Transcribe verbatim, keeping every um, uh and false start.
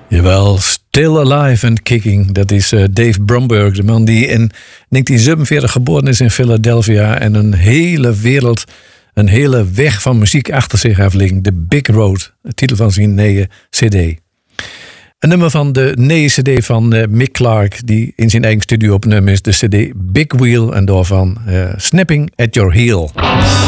Jawel, Still Alive and Kicking. Dat is uh, Dave Bromberg, de man die in negentien zevenenveertig geboren is in Philadelphia en een hele wereld, een hele weg van muziek achter zich heeft liggen. The Big Road, de titel van zijn nieuwe cd. Een nummer van de nieuwe cd van uh, Mick Clark, die in zijn eigen studio opgenomen is, de cd Big Wheel, en daarvan uh, Snapping at Your Heel.